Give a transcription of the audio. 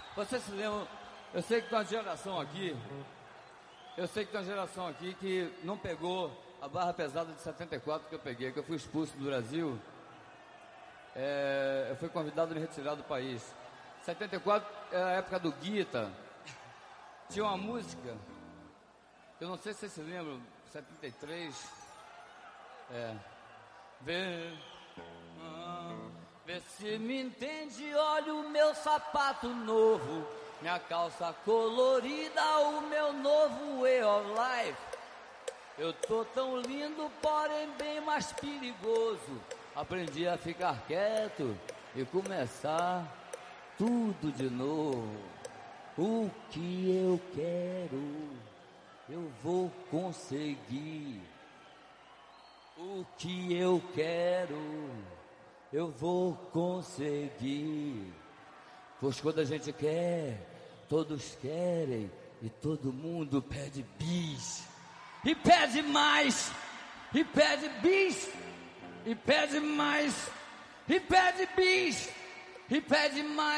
Vocês se lembram? Eu sei que tem uma geração aqui. Eu sei que tem uma geração aqui que não pegou a barra pesada de 74 que eu peguei, que eu fui expulso do Brasil. Eu fui convidado a me retirar do país. 74 era a época do Guita. Tinha uma música, eu não sei se vocês se lembram, 73. Vê se me entende, olha o meu sapato novo, minha calça colorida, o meu novo way of life. Eu tô tão lindo, porém bem mais perigoso. Aprendi a ficar quieto e começar tudo de novo. O que eu quero, eu vou conseguir. O que eu quero, eu vou conseguir. Pois quando a gente quer, todos querem e todo mundo pede bis. E pede mais, e pede bis, e pede mais, e pede bis, e pede mais.